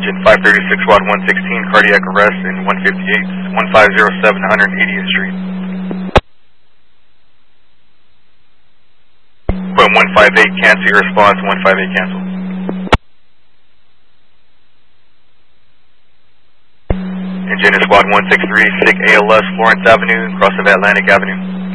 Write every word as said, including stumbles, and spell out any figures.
Engine five thirty-six Squad one sixteen, cardiac arrest in one fifty-eight, one five zero seven, one eightieth Street. Point one five eight, cancel your response, one five eight cancel. Engine Squad one six three, SIG A L S, Florence Avenue, cross of Atlantic Avenue.